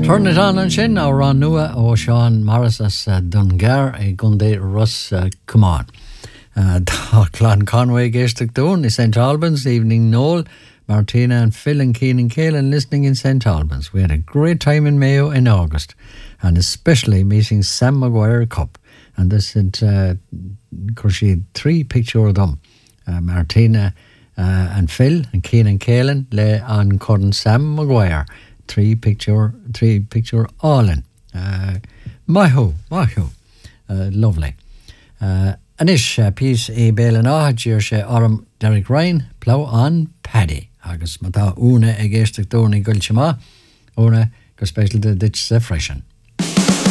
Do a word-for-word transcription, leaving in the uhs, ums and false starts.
Turn it on an sin á ran nua ó Sean Morris as uh, Dungar a Gunday Russ uh, come on. Uh, Clan Conway Gaistic Doon in Saint Albans, evening Noel, Martina and Phil and Keen and Kaelin listening in Saint Albans. We had a great time in Mayo in August and especially meeting Sam Maguire Cup. And this had, uh, of course, she had three picture of them. Uh, Martina uh, and Phil and Keen and Kaelin lay on Curran Sam Maguire. Three picture, three picture all in. Uh, Maho, Maho. Uh, lovely. Uh, Anish, uh, peace e bailan áhad jíor sé orm Derek Ryan, plow on Paddy. Agus mata una e geistig dúrni gulchima, una go special de ditch se freshen.